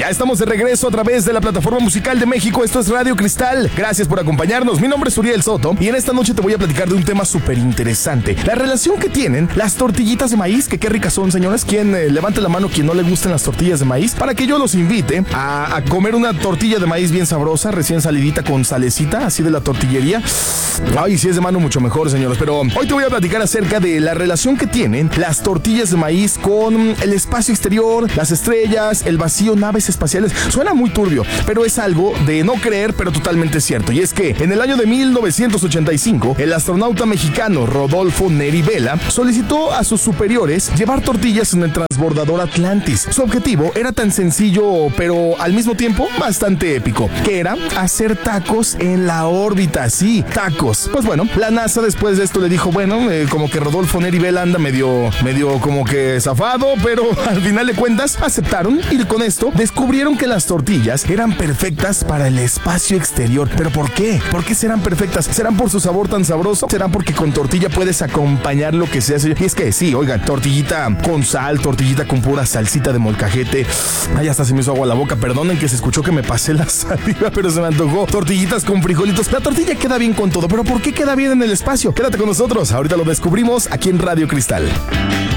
Ya estamos de regreso a través de la plataforma musical de México. Esto es Radio Cristal. Gracias por acompañarnos. Mi nombre es Uriel Soto y en esta noche te voy a platicar de un tema súper interesante. La relación que tienen las tortillitas de maíz, que qué ricas son, señores. ¿Quién levante la mano quien no le gustan las tortillas de maíz? Para que yo los invite a comer una tortilla de maíz bien sabrosa, recién salidita con salecita, así de la tortillería. Ay, si es de mano mucho mejor, señores. Pero hoy te voy a platicar acerca de la relación que tienen las tortillas de maíz con el espacio exterior, las estrellas, el vacío, naves espaciales. Suena muy turbio, pero es algo de no creer, pero totalmente cierto. Y es que en el año de 1985, el astronauta mexicano Rodolfo Neri Vela solicitó a sus superiores llevar tortillas en el transbordador Atlantis. Su objetivo era tan sencillo, pero al mismo tiempo bastante épico, que era hacer tacos en la órbita. Sí, tacos. Pues bueno, la NASA después de esto le dijo, bueno, como que Rodolfo Neri Vela anda medio como que zafado, pero al final de cuentas aceptaron y con esto descubrieron que las tortillas eran perfectas para el espacio exterior. ¿Pero por qué? ¿Por qué serán perfectas? ¿Serán por su sabor tan sabroso? ¿Serán porque con tortilla puedes acompañar lo que sea? Y es que sí, oigan, tortillita con sal, tortillita con pura salsita de molcajete. Ay, hasta se me hizo agua la boca. Perdonen que se escuchó que me pasé la saliva, pero se me antojó. Tortillitas con frijolitos. La tortilla queda bien con todo, pero ¿por qué queda bien en el espacio? Quédate con nosotros, ahorita lo descubrimos aquí en Radio Cristal.